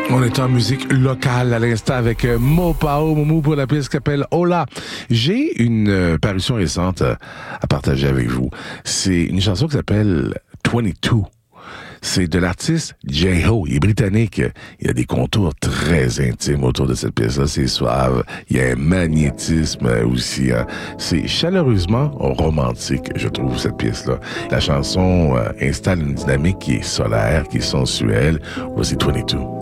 On est en musique locale à l'instant avec Mopao Moumou pour la pièce qui s'appelle Hola. J'ai une parution récente à partager avec vous. C'est une chanson qui s'appelle 22. C'est de l'artiste J-Ho. Il est britannique. Il y a des contours très intimes autour de cette pièce-là. C'est suave. Il y a un magnétisme aussi. Hein. C'est chaleureusement romantique, je trouve, cette pièce-là. La chanson installe une dynamique qui est solaire, qui est sensuelle. Voici 22.